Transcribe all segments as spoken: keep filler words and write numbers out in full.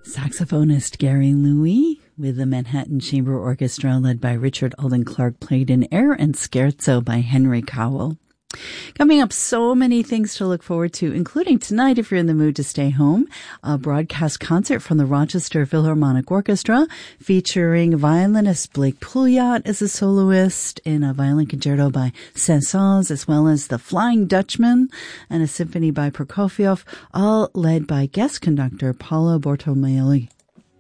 Saxophonist Gary Louis with the Manhattan Chamber Orchestra led by Richard Alden Clark played an air and scherzo by Henry Cowell. Coming up, so many things to look forward to, including tonight, if you're in the mood to stay home, a broadcast concert from the Rochester Philharmonic Orchestra featuring violinist Blake Pouliot as a soloist in a violin concerto by Saint-Saëns, as well as The Flying Dutchman and a symphony by Prokofiev, all led by guest conductor Paolo Bortomelli.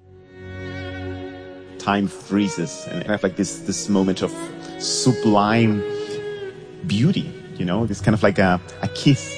Time freezes, and I have like this, this moment of sublime beauty. You know, it's kind of like a, a kiss.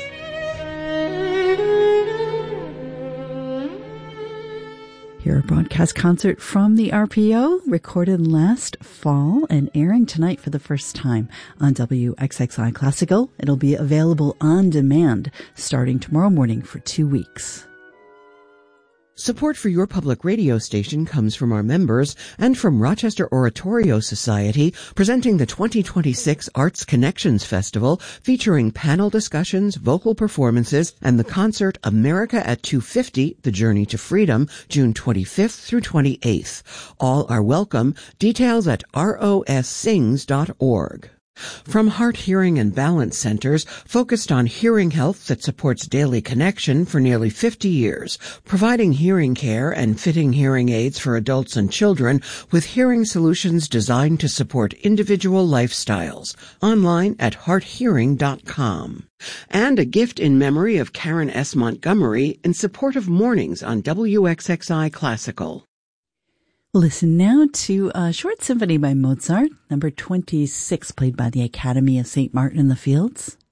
Here, a broadcast concert from the R P O, recorded last fall and airing tonight for the first time on W X X I Classical. It'll be available on demand starting tomorrow morning for two weeks. Support for your public radio station comes from our members and from Rochester Oratorio Society, presenting the twenty twenty-six Arts Connections Festival, featuring panel discussions, vocal performances, and the concert America at two fifty, The Journey to Freedom, June twenty-fifth through twenty-eighth. All are welcome. Details at R O S sings dot org. From Heart Hearing and Balance Centers, focused on hearing health that supports daily connection for nearly fifty years, providing hearing care and fitting hearing aids for adults and children with hearing solutions designed to support individual lifestyles. Online at heart hearing dot com. And a gift in memory of Karen S. Montgomery in support of mornings on W X X I Classical. Listen now to a short symphony by Mozart, number twenty-six, played by the Academy of Saint Martin in the Fields.